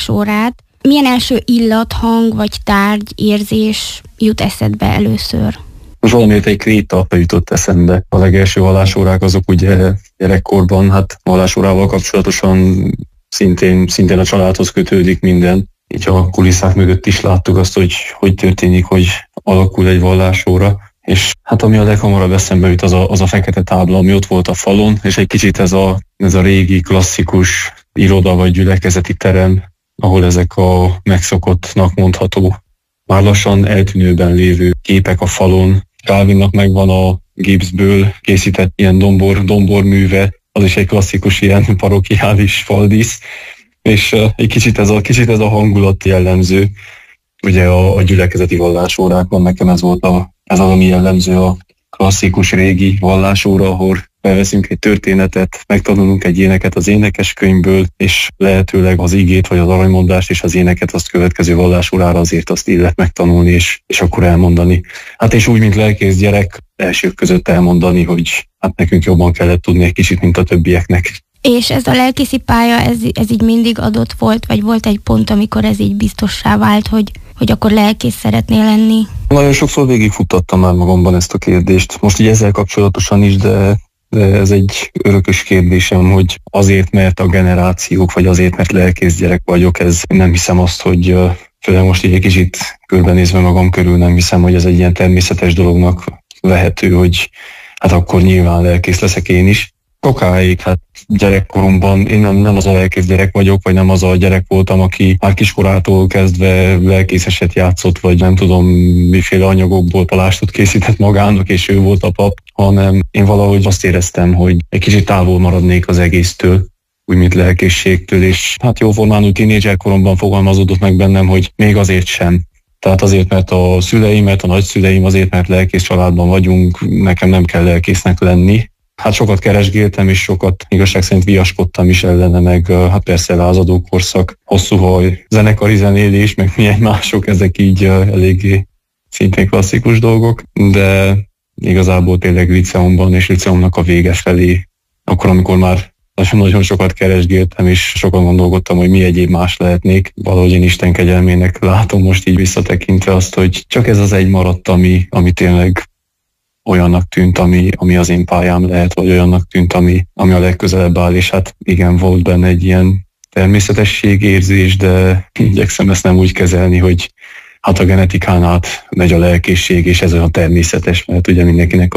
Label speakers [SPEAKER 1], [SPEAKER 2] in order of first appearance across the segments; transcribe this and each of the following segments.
[SPEAKER 1] vallásórát, milyen első illat, hang vagy tárgy, érzés jut eszedbe először?
[SPEAKER 2] Most valamiért egy kréta jutott eszembe. A legelső vallásórák azok ugye gyerekkorban, hát vallásórával kapcsolatosan szintén a családhoz kötődik minden. Így a kulisszák mögött is láttuk azt, hogy történik, hogy alakul egy vallásóra. És hát ami a leghamarabb eszembe jut, az a fekete tábla, ami ott volt a falon, és egy kicsit ez a régi klasszikus iroda vagy gyülekezeti terem, ahol ezek a megszokottnak mondható, már lassan eltűnőben lévő képek a falon. Calvinnak megvan a gipszből készített ilyen domborműve, az is egy klasszikus ilyen parokiális faldísz, és egy kicsit ez a hangulat jellemző. Ugye a gyülekezeti vallásórákban nekem ez az, ami jellemző a klasszikus régi vallásóra, ahol beveszünk egy történetet, megtanulunk egy éneket az énekeskönyvből, és lehetőleg az igét vagy az aranymondást és az éneket azt következő vallásórára azért azt illet megtanulni, és akkor elmondani. Hát és úgy, mint lelkész gyerek, elsők között elmondani, hogy hát nekünk jobban kellett tudni egy kicsit, mint a többieknek.
[SPEAKER 1] És ez a lelkészi pálya, ez így mindig adott volt, vagy volt egy pont, amikor ez így biztossá vált, hogy akkor lelkész szeretnél lenni?
[SPEAKER 2] Nagyon sokszor végigfuttattam már magamban ezt a kérdést. Most így ezzel kapcsolatosan is, de ez egy örökös kérdésem, hogy azért, mert a generációk, vagy azért, mert lelkész gyerek vagyok, ez nem hiszem azt, hogy főleg most így egy kicsit körbenézve magam körül, nem hiszem, hogy ez egy ilyen természetes dolognak vehető, hogy hát akkor nyilván lelkész leszek én is. Sokáig, hát gyerekkoromban én nem az a lelkész gyerek vagyok, vagy nem az a gyerek voltam, aki már kiskorától kezdve lelkészeset játszott, vagy nem tudom miféle anyagokból palástot készített magának, és ő volt a pap, hanem én valahogy azt éreztem, hogy egy kicsit távol maradnék az egésztől, úgy mint lelkészségtől, és hát jóformán tínédzserkoromban fogalmazódott meg bennem, hogy még azért sem. Tehát azért, mert a szüleim, mert a nagyszüleim, azért, mert lelkész családban vagyunk, nekem nem kell lelkésznek lenni. Hát sokat keresgéltem, és sokat igazság szerint viaskodtam is ellene, meg hát persze lázadó korszak, hosszú haj, zenekari zenélés, meg milyen mások, ezek így eléggé szintén klasszikus dolgok, de igazából tényleg liceumban és liceumnak a vége felé, akkor, amikor már nagyon sokat keresgéltem, és sokan gondolkodtam, hogy mi egyéb más lehetnék. Valahogy én Isten kegyelmének látom most így visszatekintve azt, hogy csak ez az egy maradt, ami tényleg olyannak tűnt, ami az én pályám lehet, vagy olyannak tűnt, ami a legközelebb áll, és hát igen, volt benne egy ilyen természetességérzés, de igyekszem ezt nem úgy kezelni, hogy hát a genetikán át megy a lelkészség, és ez olyan természetes, mert ugye mindenkinek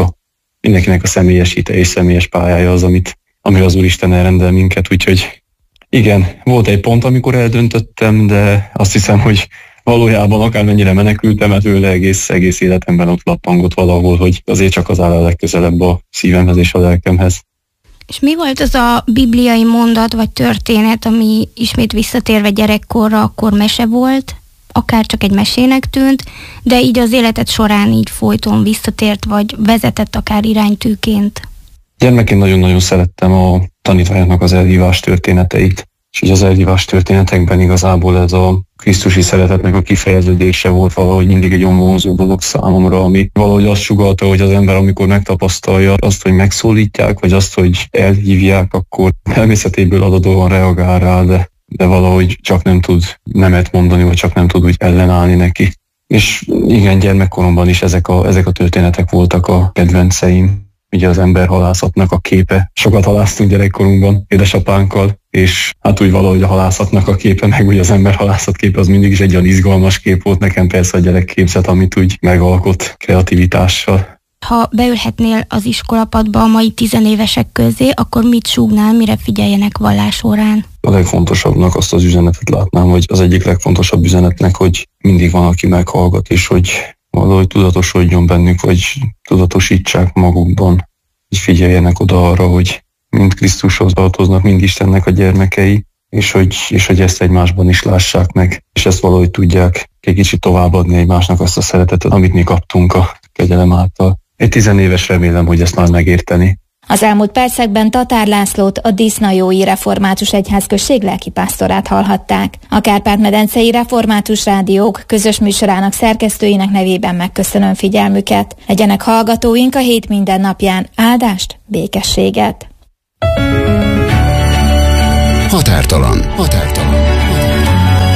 [SPEAKER 2] a személyes hite és személyes pályája az, ami az Úristen elrendel minket, úgyhogy igen, volt egy pont, amikor eldöntöttem, de azt hiszem, hogy valójában akármennyire menekültem, hát ő egész életemben ott lappangott valahol, hogy azért csak az áll a legközelebb a szívemhez és a lelkemhez.
[SPEAKER 1] És mi volt az a bibliai mondat vagy történet, ami ismét visszatérve gyerekkorra, akkor mese volt, akár csak egy mesének tűnt, de így az életed során így folyton visszatért, vagy vezetett akár iránytűként?
[SPEAKER 2] Gyermekként nagyon-nagyon szerettem a tanítványoknak az elhívás történeteit, és így az elhívás történetekben igazából ez a krisztusi szeretetnek a kifejeződése volt valahogy mindig egy vonzó dolog számomra, ami valahogy azt sugallta, hogy az ember, amikor megtapasztalja azt, hogy megszólítják, vagy azt, hogy elhívják, akkor természetéből adódóan reagál rá, de valahogy csak nem tud nemet mondani, vagy csak nem tud úgy ellenállni neki. És igen, gyermekkoromban is ezek a történetek voltak a kedvenceim. Ugye az emberhalászatnak a képe. Sokat halásztunk gyerekkorunkban édesapánkkal, és hát úgy valahogy a halászatnak a képe, meg ugye az emberhalászat képe az mindig is egy olyan izgalmas kép volt nekem, persze a gyerekképzet, amit úgy megalkot kreativitással.
[SPEAKER 1] Ha beülhetnél az iskolapadba a mai tizenévesek közé, akkor mit súgnál, mire figyeljenek vallásórán?
[SPEAKER 2] A legfontosabbnak azt az üzenetet látnám, hogy az egyik legfontosabb üzenetnek, hogy mindig van, aki meghallgat, és hogy valahogy tudatosodjon bennük, vagy tudatosítsák magukban, hogy figyeljenek oda arra, hogy mind Krisztushoz tartoznak, mind Istennek a gyermekei, és hogy ezt egymásban is lássák meg, és ezt valahogy tudják egy kicsit továbbadni egymásnak azt a szeretetet, amit mi kaptunk a kegyelem által. Egy 10 éves remélem, hogy ezt már megérteni.
[SPEAKER 3] Az elmúlt percekben Tatár Lászlót, a Disznajói Református Egyházközség lelkipásztorát hallhatták. A Kárpát-medencei Református Rádiók közös műsorának szerkesztőinek nevében megköszönöm figyelmüket. Legyenek hallgatóink a hét minden napján áldást, békességet!
[SPEAKER 4] Határtalan.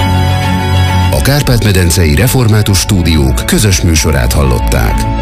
[SPEAKER 4] Kárpát-medencei Református Stúdiók közös műsorát hallották.